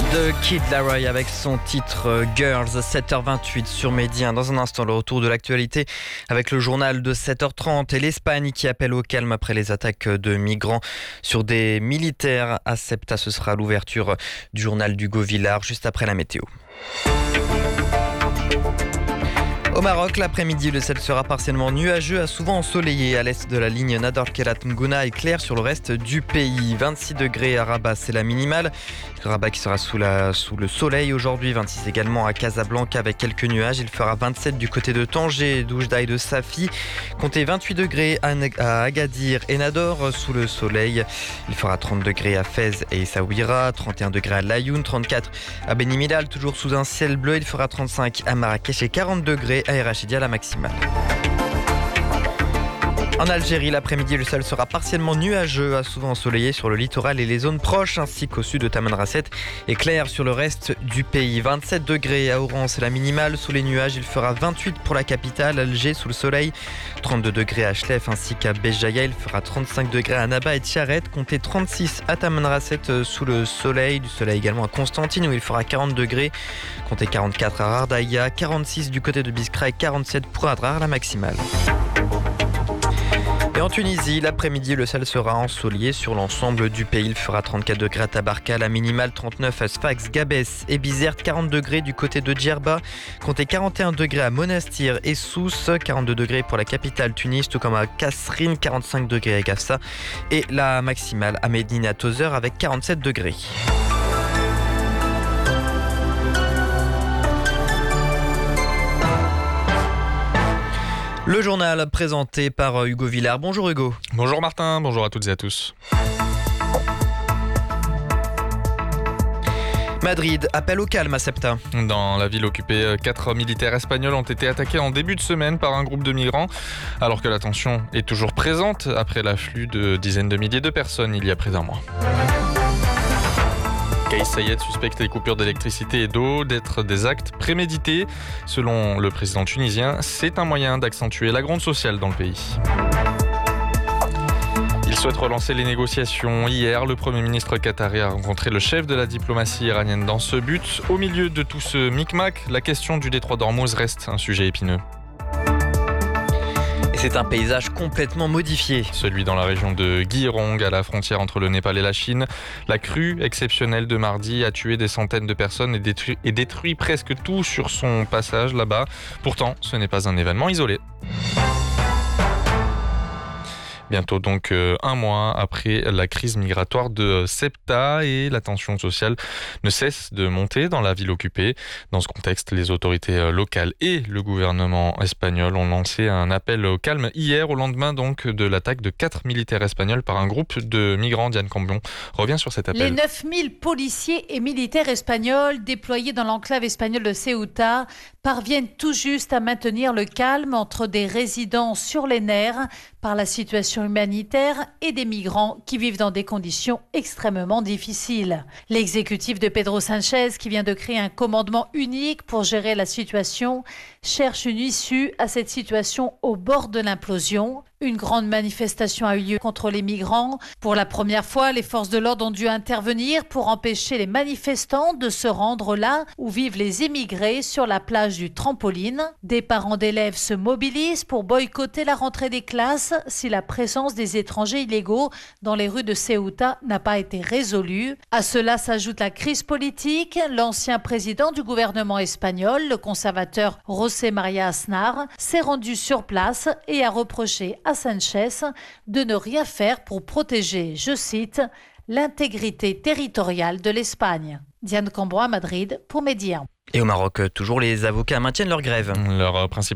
de Kid Laroi avec son titre Girls, 7h28 sur Média. Dans un instant, le retour de l'actualité avec le journal de 7h30 et l'Espagne qui appelle au calme après les attaques de migrants sur des militaires à Ceuta. Ce sera l'ouverture du journal d'Hugo Villard juste après la météo. Au Maroc, l'après-midi, le ciel sera partiellement nuageux à souvent ensoleillé à l'est de la ligne Nador-Kerat-Ngouna et clair sur le reste du pays. 26 degrés à Rabat, c'est la minimale. Rabat qui sera sous le soleil aujourd'hui. 26 également à Casablanca avec quelques nuages. Il fera 27 du côté de Tanger, d'Oujda et de Safi. Comptez 28 degrés à Agadir et Nador sous le soleil. Il fera 30 degrés à Fès et Essaouira, 31 degrés à Laayoune, 34 à Beni Mellal, toujours sous un ciel bleu. Il fera 35 à Marrakech et 40 degrés à Erachidia, la maximale. En Algérie, l'après-midi, le ciel sera partiellement nuageux, à souvent ensoleillé sur le littoral et les zones proches, ainsi qu'au sud de Tamanrasset, et clair sur le reste du pays. 27 degrés à Oran, c'est la minimale. Sous les nuages, il fera 28 pour la capitale, Alger, sous le soleil. 32 degrés à Chlef ainsi qu'à Béjaïa. Il fera 35 degrés à Naba et Tiaret. Comptez 36 à Tamanrasset sous le soleil. Du soleil également à Constantine où il fera 40 degrés. Comptez 44 à Ardaya, 46 du côté de Biskra et 47 pour Adrar, la maximale. Et en Tunisie, l'après-midi, le ciel sera ensoleillé sur l'ensemble du pays. Il fera 34 degrés à Tabarka, la minimale 39 à Sfax, Gabès et Bizerte, 40 degrés du côté de Djerba. Comptez 41 degrés à Monastir et Sousse, 42 degrés pour la capitale Tunis, tout comme à Kasserine, 45 degrés à Gafsa. Et la maximale à Médina Tozeur avec 47 degrés. Le journal présenté par Hugo Villard. Bonjour Hugo. Bonjour Martin, bonjour à toutes et à tous. Madrid appelle au calme à Ceuta. Dans la ville occupée, 4 militaires espagnols ont été attaqués en début de semaine par un groupe de migrants, alors que la tension est toujours présente après l'afflux de dizaines de milliers de personnes il y a près d'un mois. Kais Saied suspecte les coupures d'électricité et d'eau d'être des actes prémédités. Selon le président tunisien, c'est un moyen d'accentuer la gronde sociale dans le pays. Il souhaite relancer les négociations. Hier, le Premier ministre qatari a rencontré le chef de la diplomatie iranienne dans ce but. Au milieu de tout ce micmac, la question du détroit d'Ormuz reste un sujet épineux. C'est un paysage complètement modifié. Celui dans la région de Gyeong, à la frontière entre le Népal et la Chine. La crue exceptionnelle de mardi a tué des centaines de personnes et détruit presque tout sur son passage là-bas. Pourtant, ce n'est pas un événement isolé. Bientôt donc un mois après la crise migratoire de Ceuta et la tension sociale ne cesse de monter dans la ville occupée. Dans ce contexte, les autorités locales et le gouvernement espagnol ont lancé un appel au calme hier au lendemain donc de l'attaque de 4 militaires espagnols par un groupe de migrants. Diane Cambion revient sur cet appel. Les 9000 policiers et militaires espagnols déployés dans l'enclave espagnole de Ceuta parviennent tout juste à maintenir le calme entre des résidents sur les nerfs par la situation humanitaire et des migrants qui vivent dans des conditions extrêmement difficiles. L'exécutif de Pedro Sánchez, qui vient de créer un commandement unique pour gérer la situation, cherche une issue à cette situation au bord de l'implosion. Une grande manifestation a eu lieu contre les migrants. Pour la première fois, les forces de l'ordre ont dû intervenir pour empêcher les manifestants de se rendre là où vivent les immigrés sur la plage du Trampoline. Des parents d'élèves se mobilisent pour boycotter la rentrée des classes si la présence des étrangers illégaux dans les rues de Ceuta n'a pas été résolue. À cela s'ajoute la crise politique. L'ancien président du gouvernement espagnol, le conservateur José María Aznar, s'est rendu sur place et a reproché à Sánchez de ne rien faire pour protéger, je cite, l'intégrité territoriale de l'Espagne. Diane Cambion à Madrid pour Média. Et au Maroc, toujours les avocats maintiennent leur grève. Leur principal